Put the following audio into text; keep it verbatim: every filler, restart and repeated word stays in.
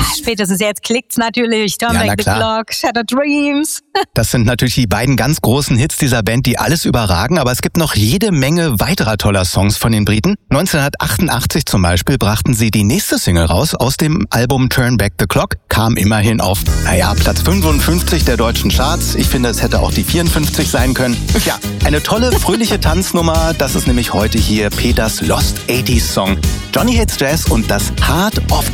spätestens jetzt klickt's natürlich. Turn Ja, Back the Clock, Shattered Dreams. Das sind natürlich die beiden ganz großen Hits dieser Band, die alles überragen, aber es gibt noch jede Menge weiterer toller Songs von den Briten. neunzehnhundertachtundachtzig zum Beispiel brachten sie die nächste Single raus aus dem Album Turn Back the Clock, kam immerhin auf, naja, Platz fünfundfünfzig der deutschen Charts. Ich finde, es hätte auch die vierundfünfzig sein können. Ja, eine tolle, fröhliche Tanznummer, das ist nämlich heute hier Peters Lost achtziger Song. Johnny Hates Jazz und das Heart of